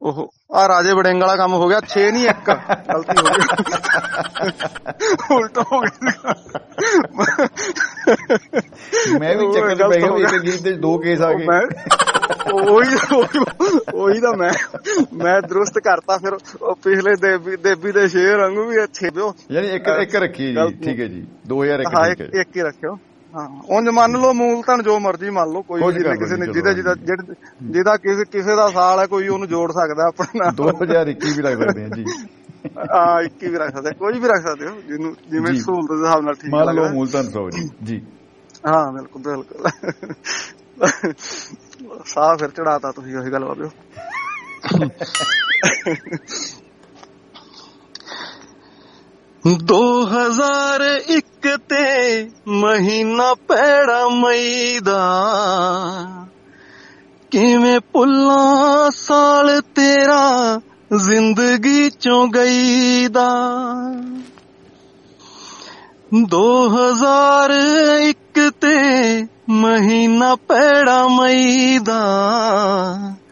ਉਹ ਆ ਰਾਜੇ ਵੜਿੰਗ ਵਾਲਾ ਕੰਮ ਹੋ ਗਿਆ। 6 ਨਹੀਂ 1 ਗਲਤੀ ਹੋ ਗਈ, ਉਲਟਾ ਹੋ ਗਿਆ। ਮੈਂ ਵੀ ਚੱਕਰ ਚ ਪੈ ਗਿਆ ਵੀ ਇੱਕ ਗੀਤ ਦੇ 2 ਕੇਸ ਆ ਗਏ। ਉਹੀ ਤਾਂ ਮੈਂ ਦਰੁਸਤ ਕਰਤਾ। ਫਿਰ ਪਿਛਲੇ ਦੇਵੀ ਦੇ ਸ਼ੇਰ ਵਾਂਗੂ ਵੀ ਅੱਛੇ ਪਿਓ, ਯਾਨੀ ਇੱਕ ਰੱਖੀ ਜੀ। ਠੀਕ ਹੈ ਜੀ, 2001 ਹਾਂ ਇੱਕ ਹੀ ਰੱਖਿਓ। ਹਾਂ ਉਂਝ ਮੰਨ ਲਓ ਮੂਲ ਧਨ ਜੋ ਮਰਜ਼ੀ ਮੰਨ ਲਓ, ਕੋਈ ਕਿਸੇ ਨੇ ਜਿਹਦਾ ਕਿਸੇ ਦਾ ਸਾਲ ਹੈ ਕੋਈ ਉਹਨੂੰ ਜੋੜ ਸਕਦਾ ਆਪਣੇ ਨਾਲ। 2021 ਵੀ ਰੱਖ ਸਕਦੇ ਆ ਜੀ। ਹਾਂ 21 ਵੀ ਰੱਖ ਸਕਦੇ, ਕੋਈ ਵੀ ਰੱਖ ਸਕਦੇ ਹੋ ਜਿਹਨੂੰ ਜਿਵੇਂ ਸਹੂਲਤ ਦੇ ਹਿਸਾਬ ਨਾਲ ਠੀਕ ਮੰਨ ਲਓ ਮੂਲ ਧਨ 100 ਜੀ। ਹਾਂ ਬਿਲਕੁਲ ਬਿਲਕੁਲ। ਸਾਹ ਫਿਰ ਚੜਾਤਾ ਤੁਸੀਂ ਉਹੀ ਗੱਲ ਬਾਬਿਓ। 2001 ਤੇ ਮਹੀਨਾ ਪੈੜਾ ਮਈ ਦਾ, ਕਿਵੇਂ ਭੁੱਲਾਂ ਸਾਲ ਤੇਰਾ ਜ਼ਿੰਦਗੀ ਚੋਂ ਗਈ ਦਾ। 2001 ਤੇ ਮਹੀਨਾ ਪੈੜਾ ਮਈ ਦਾ,